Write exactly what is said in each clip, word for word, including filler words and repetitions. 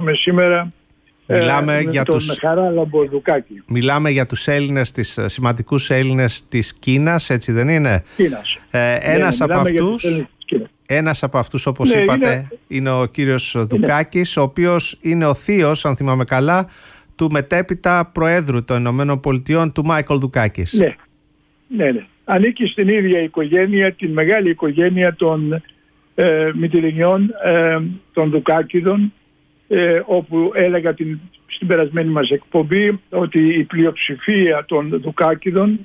συζητήσουμε σήμερα. Μιλάμε ε, για τον τους... Χαράλαμπο Δουκάκη. Μιλάμε για τους Έλληνες, τις σημαντικούς Έλληνες της Κίνας, έτσι δεν είναι? Κίνας. Ε, ένας, ναι, ναι, από αυτούς, ένας από αυτούς, όπως ναι, είπατε, είναι... είναι ο κύριος Δουκάκης, είναι... ο οποίος είναι ο θείος, αν θυμάμαι καλά, του μετέπειτα Προέδρου των Ηνωμένων Πολιτειών, του Μάικλ Δουκάκης. Ναι, ναι, ναι. Ανήκει στην ίδια οικογένεια, την μεγάλη οικογένεια των ε, μητυρινιών ε, των Δουκάκηδων, ε, όπου έλεγα την, στην περασμένη μας εκπομπή ότι η πλειοψηφία των Δουκάκηδων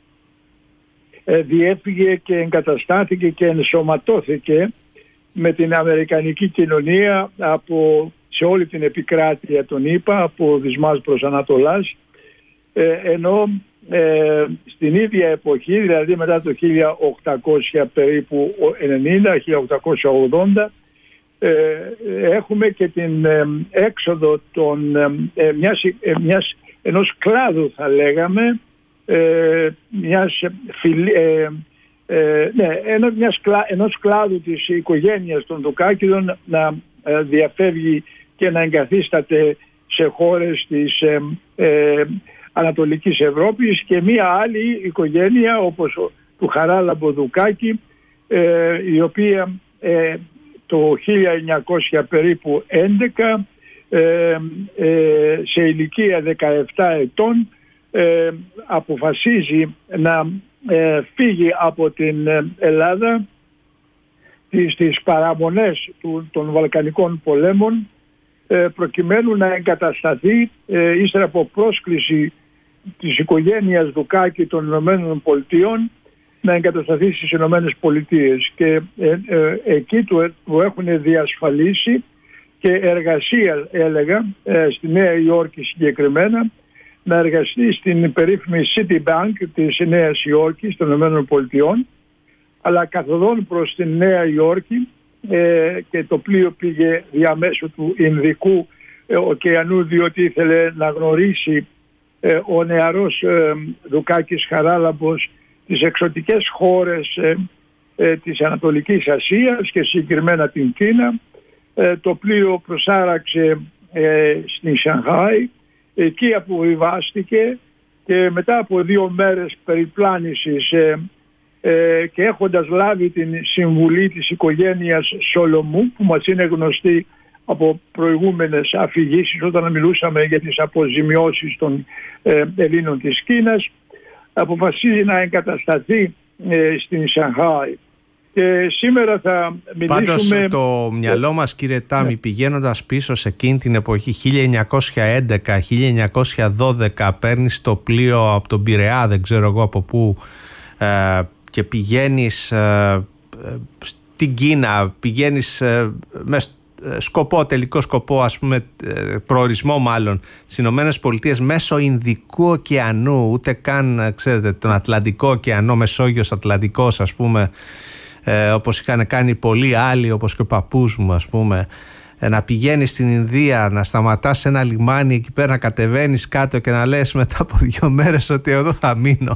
ε, διέφυγε και εγκαταστάθηκε και ενσωματώθηκε με την αμερικανική κοινωνία από, σε όλη την επικράτεια των ΗΠΑ, από Δυσμάς προς Ανατολάς, ε, ενώ ε, στην ίδια εποχή, δηλαδή μετά το χίλια οκτακόσια περίπου ενενήντα, χίλια οκτακόσια ογδόντα, ε, έχουμε και την ε, έξοδο των, ε, μιας, ε, μιας, ενός κλάδου, θα λέγαμε, ε, μιας φιλ, ε, ε, ναι, ένα, μιας, ενός κλάδου της οικογένειας των Δουκάκηδων να ε, διαφεύγει και να εγκαθίσταται σε χώρες της ε, ε, Ανατολικής Ευρώπης, και μία άλλη οικογένεια όπως ο, του Χαράλαμπο Δουκάκη, ε, η οποία ε, το χίλια εννιακόσια περίπου έντεκα ε, ε, σε ηλικία δεκαεπτά ετών ε, αποφασίζει να ε, φύγει από την Ελλάδα στις παραμονές του, των Βαλκανικών πολέμων, ε, προκειμένου να εγκατασταθεί ε, ύστερα από πρόσκληση της οικογένειας Δουκάκη των Ηνωμένων Πολιτειών να εγκατασταθεί στις Ηνωμένες Πολιτείες, και ε, ε, εκεί του, του έχουν διασφαλίσει και εργασία, έλεγα, ε, στη Νέα Υόρκη συγκεκριμένα, να εργαστεί στην περίφημη Citibank της Νέας Υόρκης των Ηνωμένων Πολιτειών, αλλά καθοδόν προς τη Νέα Υόρκη ε, και το πλοίο πήγε διαμέσου του Ινδικού ε, ωκεανού, διότι ήθελε να γνωρίσει ε, ο νεαρός ε, Δουκάκης Χαράλαμπος τις εξωτικές χώρες ε, ε, της Ανατολικής Ασίας και συγκεκριμένα την Κίνα. Ε, το πλοίο προσάραξε ε, στην Σανχάη, εκεί αποβιβάστηκε, και μετά από δύο μέρες περιπλάνησης ε, ε, και έχοντας λάβει την συμβουλή της οικογένειας Σολομού, που μας είναι γνωστή από προηγούμενες αφηγήσεις όταν μιλούσαμε για τις αποζημιώσεις των ε, Ελλήνων της Κίνας, αποφασίζει να εγκατασταθεί ε, στην Σανχάη. Και σήμερα θα μιλήσουμε... Πάντως το μυαλό μας, κύριε Τάμι, ναι, πηγαίνοντας πίσω σε εκείνη την εποχή χίλια εννιακόσια έντεκα χίλια εννιακόσια δώδεκα, παίρνεις το πλοίο από τον Πειραιά, δεν ξέρω εγώ από πού, ε, και πηγαίνεις ε, στην Κίνα, πηγαίνεις ε, με σκοπό, τελικό σκοπό, ας πούμε, προορισμό μάλλον, στις Ηνωμένες Πολιτείες μέσω Ινδικού ωκεανού, ούτε καν, ξέρετε, τον Ατλαντικό ωκεανό, Μεσόγειος Ατλαντικός, ας πούμε, ε, όπως είχαν κάνει πολλοί άλλοι, όπως και ο παππούς μου, ας πούμε, ε, να πηγαίνεις στην Ινδία, να σταματάς σε ένα λιμάνι εκεί πέρα, να κατεβαίνεις κάτω και να λες μετά από δύο μέρες ότι εδώ θα μείνω.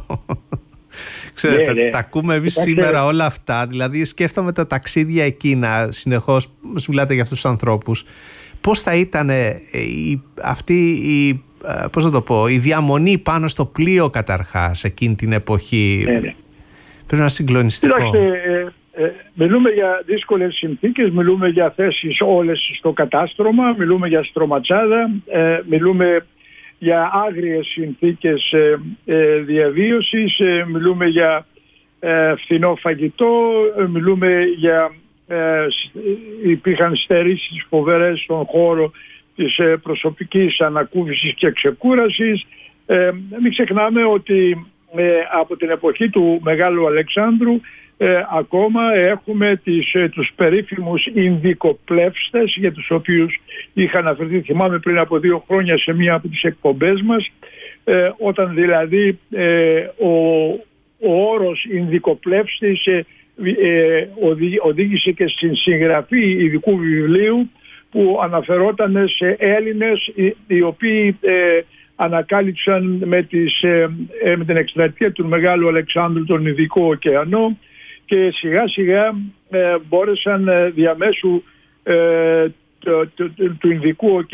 Ξέρετε, ναι, ναι, τα ακούμε εμείς σήμερα όλα αυτά. Δηλαδή σκέφτομαι τα ταξίδια εκείνα, συνεχώς μιλάτε για αυτούς τους ανθρώπους. Πώς θα ήταν η, αυτή η, πώς να το πω, η διαμονή πάνω στο πλοίο καταρχάς εκείνη την εποχή. Ναι, ναι. Πρέπει να είναι συγκλονιστικό. Κοιτάξτε, ε, ε, μιλούμε για δύσκολες συνθήκες, μιλούμε για θέσεις όλες στο κατάστρωμα, μιλούμε για στρωματσάδα, ε, μιλούμε για άγριες συνθήκες ε, ε, διαβίωσης, ε, μιλούμε για ε, φθηνό φαγητό, ε, μιλούμε για ε, υπήρχαν στερήσεις φοβερές στον χώρο της ε, προσωπικής ανακούφισης και ξεκούρασης. Ε, μην ξεχνάμε ότι ε, από την εποχή του Μεγάλου Αλεξάνδρου Ε, ακόμα έχουμε τις, ε, τους περίφημους Ινδικοπλεύστες, για τους οποίους είχα αναφερθεί, θυμάμαι, πριν από δύο χρόνια σε μία από τις εκπομπές μας, ε, όταν δηλαδή ε, ο, ο όρος Ινδικοπλεύστης ε, ε, οδη, οδήγησε και στην συγγραφή ειδικού βιβλίου που αναφερόταν σε Έλληνες οι, οι οποίοι ε, ανακάλυψαν με, τις, ε, ε, με την εκστρατεία του Μεγάλου Αλεξάνδρου τον Ινδικό ωκεανό, και σιγά σιγά ε, μπόρεσαν ε, διαμέσου ε, του, του, του Ινδικού ωκεανού